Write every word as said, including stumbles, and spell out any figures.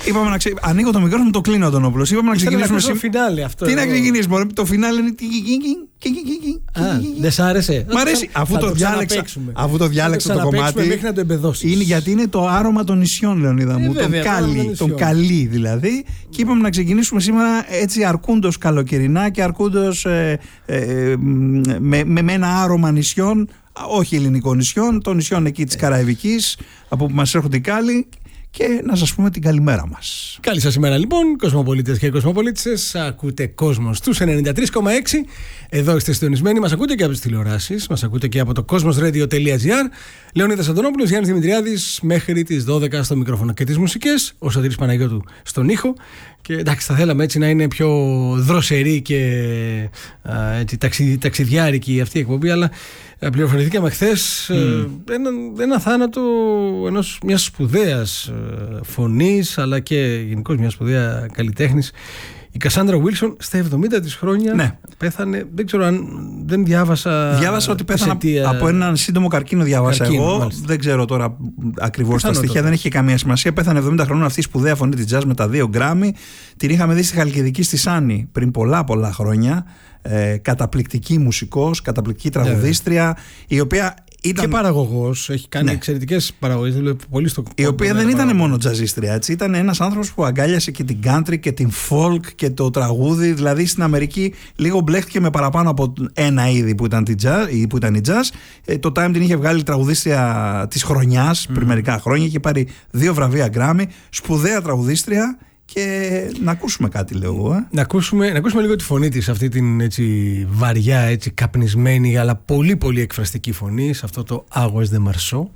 Είπαμε να ξε... Ανοίγω το μικρόφωνο, το κλείνω τον Όπλος. Είπαμε να ξεκινήσουμε το φινάλε αυτό. Τι να ξεκινήσουμε, το φινάλε είναι. Δεν σ' άρεσε? Μ' αρέσει. Αφού το διάλεξα, αφού το διάλεξα το κομμάτι. Μέχρι να το εμπεδώσεις. Είναι γιατί είναι το άρωμα των νησιών, Λεωνίδα μου. Τον Κάλι. Τον Καλή δηλαδή. Και είπαμε να ξεκινήσουμε σήμερα έτσι αρκούντος καλοκαιρινά και αρκούντος ε, ε, με, με ένα άρωμα νησιών. Όχι ελληνικών νησιών, των νησιών εκεί της Καραϊβικής, από που μας έρχονται οι Κάλλοι, και να σας πούμε την καλημέρα μας. Καλή σας ημέρα λοιπόν, κοσμοπολίτες και κοσμοπολίτσες. Ακούτε Κόσμος στους ενενήντα τρία κόμμα έξι. Εδώ είστε συντονισμένοι. Μας ακούτε και από τις τηλεοράσεις, μας ακούτε και από το κόσμοσradio.gr. Λεωνίδας Αντωνόπουλος, Γιάννης Δημητριάδης, μέχρι τις δώδεκα στο μικρόφωνο και τις μουσικές. Ο Σωτήρης Παναγιώτου στον ήχο. Και εντάξει, θα θέλαμε έτσι να είναι πιο δροσερή και α, έτσι, ταξι, ταξιδιάρικη αυτή η εκπομπή, αλλά πληροφορηθήκαμε χθες mm. ένα, ένα θάνατο ενός μιας σπουδαίας φωνής, αλλά και γενικώς μιας σπουδαία καλλιτέχνης. Η Κασάνδρα Βίλσον στα εβδομήντα της χρόνια ναι. πέθανε. Δεν ξέρω αν δεν διάβασα. Διάβασα ότι πέθανε αιτία... από έναν σύντομο καρκίνο. Διάβασα καρκίνο, εγώ. Μάλιστα. Δεν ξέρω τώρα ακριβώς τα στοιχεία. Δεν έχει καμία σημασία. Πέθανε εβδομήντα χρόνων αυτή η σπουδαία φωνή της jazz με τα δύο γκράμι. Την είχαμε δει στη Χαλκιδική στη Σάνη πριν πολλά πολλά χρόνια. Ε, καταπληκτική μουσικός, καταπληκτική τραγουδίστρια, yeah. η οποία ήταν... και παραγωγός, έχει κάνει ναι. εξαιρετικές παραγωγές, δηλαδή πολύ στο η οποία δεν ήταν παραγωγή. Μόνο τζαζίστρια, έτσι. Ήταν ένας άνθρωπος που αγκάλιασε και την country και την folk και το τραγούδι. Δηλαδή στην Αμερική λίγο μπλέχτηκε με παραπάνω από ένα είδη που ήταν, jazz, που ήταν η jazz. Ε, το Time την είχε βγάλει τραγουδίστρια της χρονιάς mm. πριν μερικά χρόνια, είχε πάρει δύο βραβεία Grammy, σπουδαία τραγουδίστρια. Και να ακούσουμε κάτι, λέω εγώ. Ε. Να, ακούσουμε, να ακούσουμε λίγο τη φωνή της, αυτή την έτσι βαριά, έτσι καπνισμένη, αλλά πολύ πολύ εκφραστική φωνή, σε αυτό το Άγουες δε Μαρσό.